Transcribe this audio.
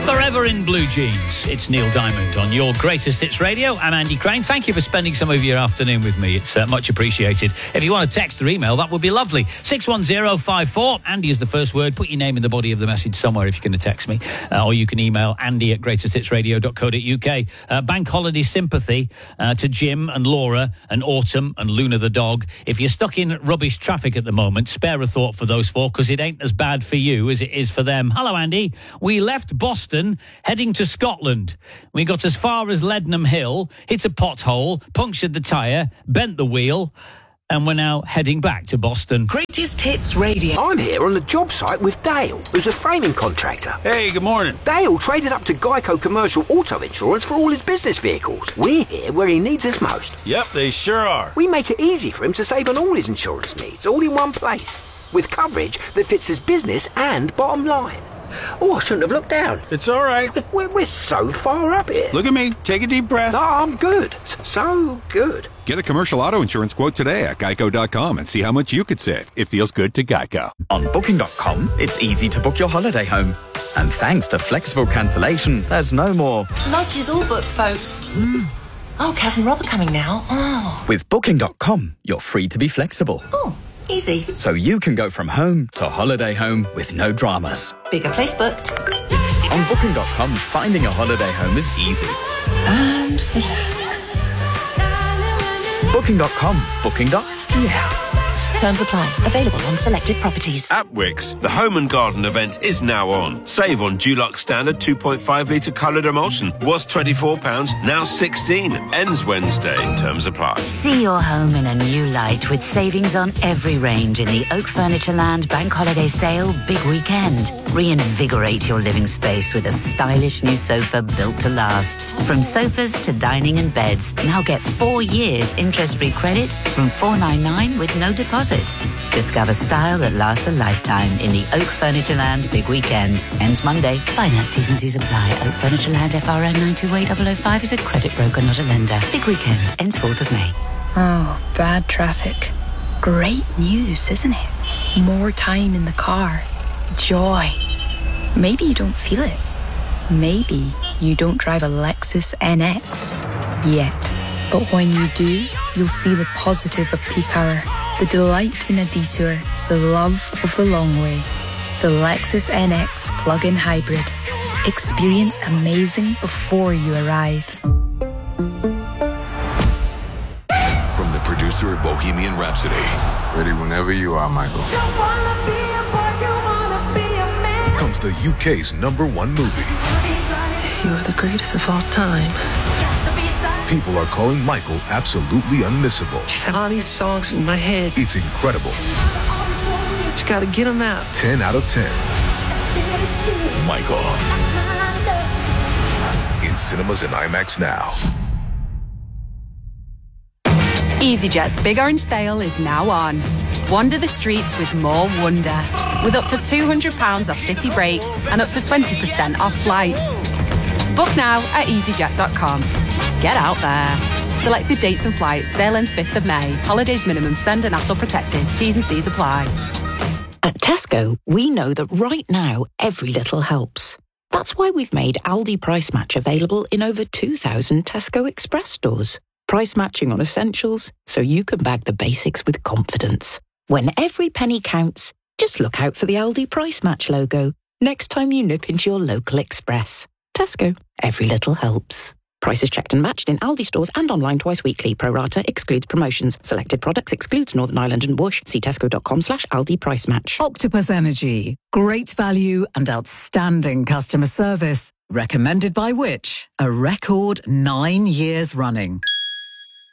Forever in Blue Jeans. It's Neil Diamond on your Greatest Hits Radio. I'm Andy Crane. Thank you for spending some of your afternoon with me. It's much appreciated. If you want to text or email, that would be lovely. 61054. Andy is the first word. Put your name in the body of the message somewhere if you're going to text me. Or you can email andy@greatesthitsradio.co.uk. Bank holiday sympathy to Jim and Laura and Autumn and Luna the dog. If you're stuck in rubbish traffic at the moment, spare a thought for those four, because it ain't as bad for you as it is for them. Hello, Andy. We left Boston heading to Scotland. We got as far as Leadenham Hill, hit a pothole, punctured the tyre, bent the wheel, and we're now heading back to Boston. Greatest Hits Radio. I'm here on the job site with Dale, who's a framing contractor. Hey, good morning. Dale traded up to Geico Commercial Auto Insurance for all his business vehicles. We're here where he needs us most. Yep, they sure are. We make it easy for him to save on all his insurance needs, all in one place, with coverage that fits his business and bottom line. Oh, I shouldn't have looked down. It's all right. We're so far up here. Look at me. Take a deep breath. No, I'm good. So good. Get a commercial auto insurance quote today at geico.com and see how much you could save. It feels good to Geico. On Booking.com, it's easy to book your holiday home. And thanks to flexible cancellation, there's no more. Lodge is all booked, folks. Oh, Kaz and Rob are coming now. Oh. With Booking.com, you're free to be flexible. Oh, easy. So you can go from home to holiday home with no dramas. Bigger place booked. On Booking.com, finding a holiday home is easy. And relax. Booking.com. Booking.yeah. Terms apply. Available on selected properties. At Wickes, the Home and Garden event is now on. Save on Dulux Standard 2.5 litre coloured emulsion. Was £24, now £16. Ends Wednesday. Terms apply. See your home in a new light with savings on every range in the Oak Furnitureland Bank Holiday Sale Big Weekend. Reinvigorate your living space with a stylish new sofa built to last. From sofas to dining and beds, now get 4 years interest-free credit from $499 with no deposit. Discover style that lasts a lifetime in the Oak Furnitureland Big Weekend. Ends Monday. Finance T's and C's apply. Oak Furnitureland FRN 928005 is a credit broker, not a lender. Big Weekend ends 4th of May. Oh, bad traffic. Great news, isn't it? More time in the car. Joy. Maybe you don't feel it. Maybe you don't drive a Lexus NX yet. But when you do, you'll see the positive of peak hour. The delight in a detour, the love of the long way. The Lexus NX plug-in hybrid. Experience amazing before you arrive. From the producer of Bohemian Rhapsody. Ready whenever you are, Michael. Comes the UK's #1 movie. You are the greatest of all time. People are calling Michael absolutely unmissable. Just have all these songs in my head. It's incredible. Just gotta get them out. 10 out of 10. Michael. In cinemas and IMAX now. EasyJet's Big Orange Sale is now on. Wander the streets with more wonder. With up to £200 off city breaks and up to 20% off flights. Book now at easyjet.com. Get out there. Selected dates and flights. Sale ends 5th of May. Holidays minimum spend and ATOL protected. T's and C's apply. At Tesco, we know that right now, every little helps. That's why we've made Aldi Price Match available in over 2,000 Tesco Express stores. Price matching on essentials, so you can bag the basics with confidence. When every penny counts, just look out for the Aldi Price Match logo next time you nip into your local Express. Tesco, every little helps. Prices checked and matched in Aldi stores and online twice weekly. Pro rata excludes promotions. Selected products excludes Northern Ireland and Bush. See tesco.com/Aldi Price Match. Octopus Energy. Great value and outstanding customer service. Recommended by Which? A record 9 years running.